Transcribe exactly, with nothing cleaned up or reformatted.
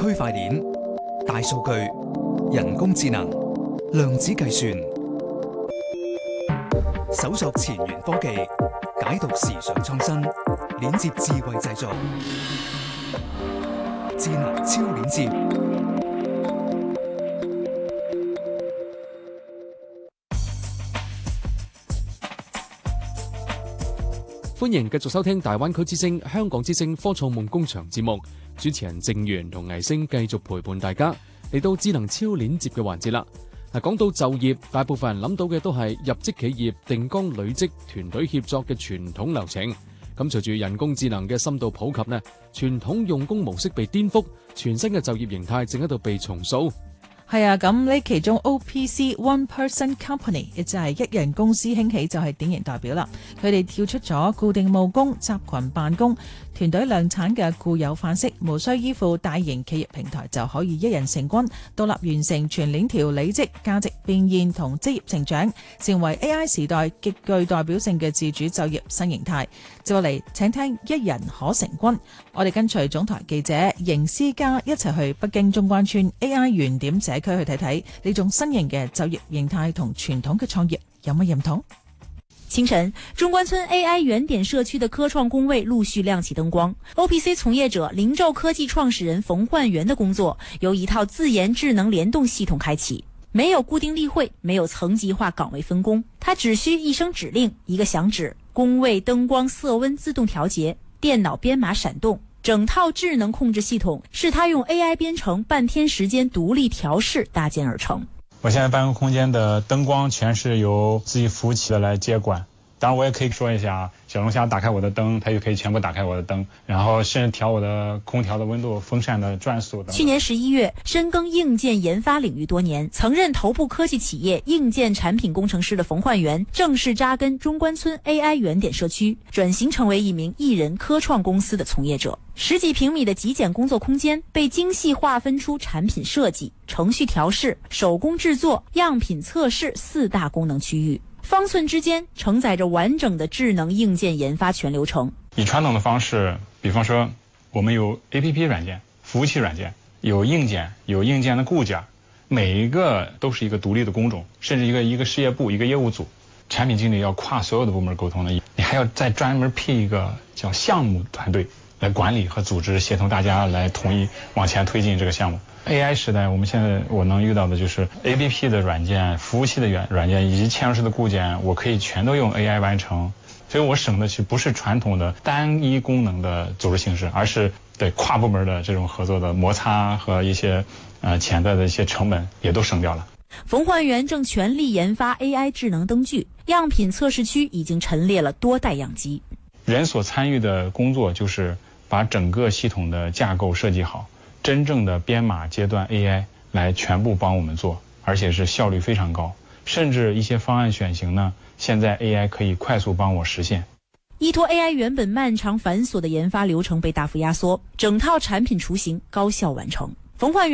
區塊鏈、大數據、人工智能、量子計算，搜索前沿科技，解讀時尚創新，鏈接智慧製造，智能超鏈接。 歡迎繼續收聽大灣區之聲、香港之聲科創夢工場節目，主持人鄭源同倪星繼續陪伴大家嚟到智能超鏈接嘅環節啦。嗱，講到就業，大部分人諗到嘅都係入職企業定崗累積、團隊協作嘅傳統流程。咁隨住人工智能嘅深度普及呢，傳統用工模式被顛覆，全新嘅就業形態正喺度被重塑。 係啊，咁呢其中 O P C One Person Company 亦就係一人公司興起，就係典型代表啦。佢哋跳出咗固定務工、集群辦公、團隊量產嘅固有範式，無需依附大型企業平台就可以一人成軍，獨立完成全鏈條履職、價值變現同職業成長，成為 A I 時代極具代表性嘅自主就業新形態。接落嚟請聽一人可成軍，我哋跟隨總台記者邢思嘉一齊去北京中關村 A I 原點社區去睇睇呢種新型嘅就業形態同傳統嘅創業有乜唔同？ 清晨，中關村 A I 原點社區的科創工位陸續亮起燈光。O P C 從業者靈宙科技創始人馮煥元的工作由一套自研智能聯動系統開啟，沒有固定例會，沒有層級化崗位分工，他只需一聲指令，一個響指，工位燈光色溫自動調節，電腦編碼閃動，整套智能控制系統是他用 A I 編程半天時間獨立調試搭建而成。 我現在辦公空間的燈光全是由自己服務器的來接管，當然我也可以說一下，小龍蝦打開我的燈，它就可以全部打開我的燈，然後甚至調我的空調的溫度、風扇的轉速等。 去年十一月，深耕硬件研發領域多年，曾任頭部科技企業硬件產品工程師的馮煥元，正式扎根中關村 A I 原點社區，轉型成為一名一人科創公司的從業者。十幾平米的極簡工作空間被精細劃分出產品設計、程序調試、手工製作、樣品測試四大功能區域，方寸之間承載着完整的智能硬件研發全流程。 以傳統的方式，比方說我們有 A P P 軟件、服務器軟件，有硬件，有硬件的固件，每一個都是一個獨立的工種，甚至一個一個事業部、一個業務組，產品經理要跨所有的部門溝通的，你還要再專門闢一個叫項目團隊來管理和組織，協同大家來統一往前推進這個項目。A I 時代，我們現在我能遇到的就是 A P P 的軟件、服務器的軟軟件以及嵌入式的固件，我可以全都用 A I 完成，所以我省的是不是傳統的單一功能的組織形式，而是對跨部門的這種合作的摩擦和一些呃潛在的一些成本也都省掉了。 馮煥元正全力研發 A I 智能燈具，樣品測試區已經陳列了多代樣機。 人所參與的工作就是把整個系統的架構設計好，真正的編碼階段 A I 來全部幫我們做，而且是效率非常高，甚至一些方案選型呢，現在 A I 可以快速幫我實現。 依託 A I 原本漫長繁瑣的研發流程被大幅壓縮，整套產品雛形高效完成。馮煥元